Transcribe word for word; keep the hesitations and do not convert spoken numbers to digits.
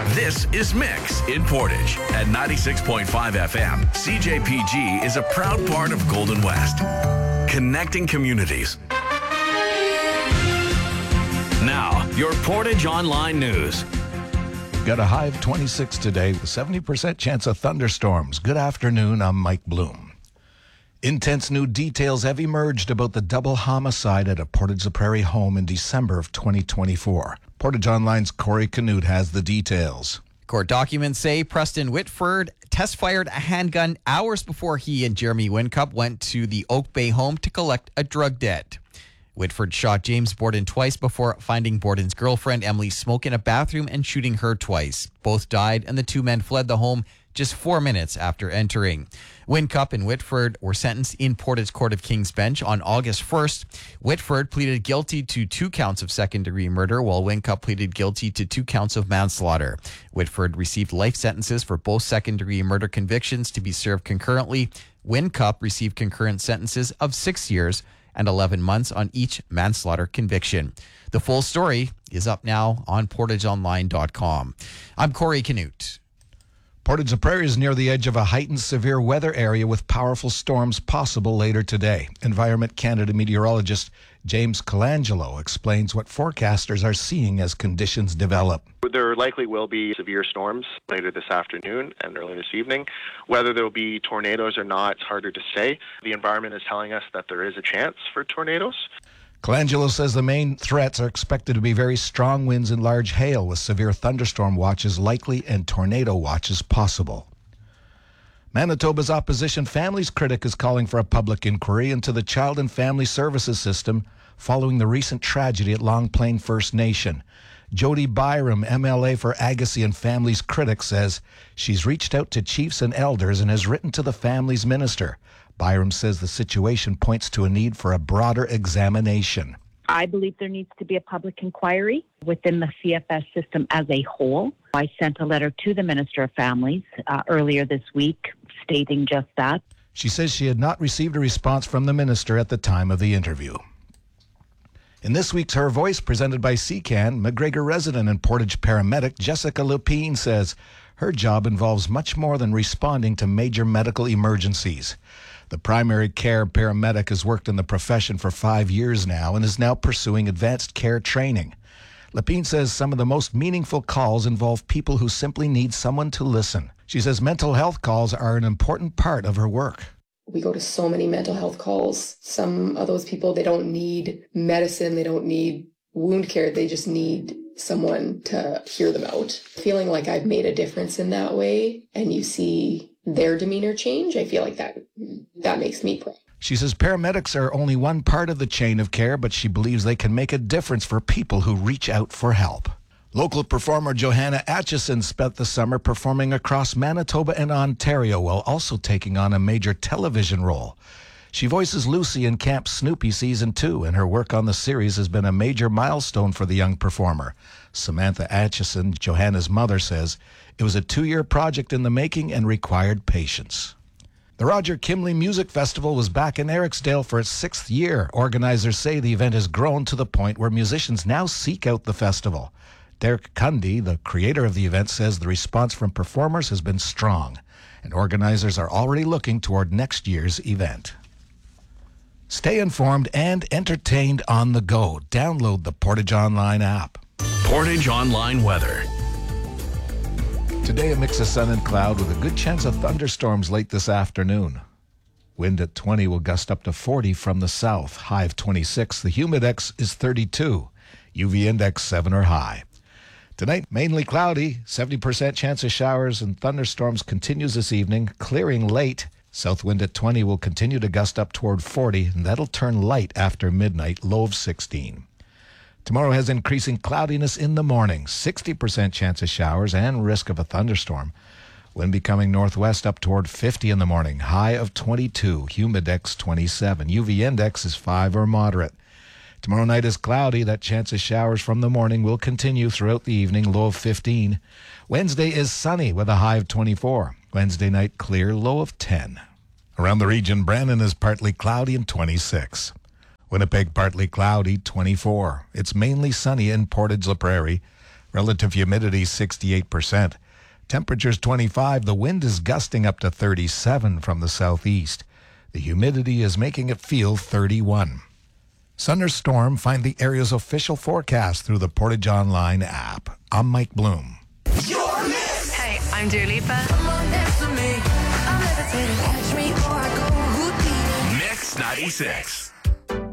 This is Mix in Portage at ninety-six point five F M. C J P G is a proud part of Golden West, connecting communities. Now, your Portage Online News. Got a high of twenty-six today with a seventy percent chance of thunderstorms. Good afternoon, I'm Mike Bloom. Intense new details have emerged about the double homicide at a Portage-la-Prairie home in December of twenty twenty-four. Portage Online's Corey Canute has the details. Court documents say Preston Whitford test-fired a handgun hours before he and Jeremy Wincup went to the Oak Bay home to collect a drug debt. Whitford shot James Borden twice before finding Borden's girlfriend Emily Smoke in a bathroom and shooting her twice. Both died, and the two men fled the home just four minutes after entering. Wincup and Whitford were sentenced in Portage Court of King's Bench on August first. Whitford pleaded guilty to two counts of second-degree murder, while Wincup pleaded guilty to two counts of manslaughter. Whitford received life sentences for both second-degree murder convictions to be served concurrently. Wincup received concurrent sentences of six years and eleven months on each manslaughter conviction. The full story is up now on portage online dot com. I'm Corey Canute. Portage-la-Prairie is near the edge of a heightened severe weather area with powerful storms possible later today. Environment Canada meteorologist James Colangelo explains what forecasters are seeing as conditions develop. There likely will be severe storms later this afternoon and early this evening. Whether there will be tornadoes or not, it's harder to say. The environment is telling us that there is a chance for tornadoes. Colangelo says the main threats are expected to be very strong winds and large hail, with severe thunderstorm watches likely and tornado watches possible. Manitoba's opposition families critic is calling for a public inquiry into the Child and Family Services system following the recent tragedy at Long Plain First Nation. Jody Byram, M L A for Agassiz and Families critic, says she's reached out to chiefs and elders and has written to the family's minister. Byram says the situation points to a need for a broader examination. I believe there needs to be a public inquiry within the C F S system as a whole. I sent a letter to the Minister of Families uh, earlier this week stating just that. She says she had not received a response from the minister at the time of the interview. In this week's Her Voice, presented by C C A N, McGregor resident and Portage paramedic Jessica Lupine says her job involves much more than responding to major medical emergencies. The primary care paramedic has worked in the profession for five years now and is now pursuing advanced care training. Lapine says some of the most meaningful calls involve people who simply need someone to listen. She says mental health calls are an important part of her work. We go to so many mental health calls. Some of those people, they don't need medicine, they don't need wound care, they just need someone to hear them out. Feeling like I've made a difference in that way, and you see their demeanor change, I feel like that that makes me proud. She says paramedics are only one part of the chain of care, but she believes they can make a difference for people who reach out for help. Local performer Johanna Atchison spent the summer performing across Manitoba and Ontario while also taking on a major television role. She voices Lucy in Camp Snoopy Season two, and her work on the series has been a major milestone for the young performer. Samantha Atchison, Johanna's mother, says it was a two-year project in the making and required patience. The Roger Kimley Music Festival was back in Ericsdale for its sixth year. Organizers say the event has grown to the point where musicians now seek out the festival. Derek Cundy, the creator of the event, says the response from performers has been strong, and organizers are already looking toward next year's event. Stay informed and entertained on the go. Download the Portage Online app. Portage Online weather. Today, a mix of sun and cloud with a good chance of thunderstorms late this afternoon. Wind at twenty will gust up to forty from the south. High of twenty-six. The humidex is thirty-two. U V index seven or high. Tonight, mainly cloudy. seventy percent chance of showers and thunderstorms continues this evening, clearing late. South wind at twenty will continue to gust up toward forty, and that'll turn light after midnight, low of sixteen. Tomorrow has increasing cloudiness in the morning, sixty percent chance of showers and risk of a thunderstorm. Wind becoming northwest up toward fifty in the morning, high of twenty-two, humidex twenty-seven. U V index is five or moderate. Tomorrow night is cloudy. That chance of showers from the morning will continue throughout the evening, low of fifteen. Wednesday is sunny with a high of twenty-four. Wednesday night clear, low of ten. Around the region, Brandon is partly cloudy and twenty-six. Winnipeg partly cloudy, twenty-four. It's mainly sunny in Portage-la-Prairie. Relative humidity sixty-eight percent. Temperatures twenty-five. The wind is gusting up to thirty-seven from the southeast. The humidity is making it feel thirty-one. Sun or storm, find the area's official forecast through the Portage Online app. I'm Mike Bloom. Hey, I'm Dua Lipa. Mix ninety-six.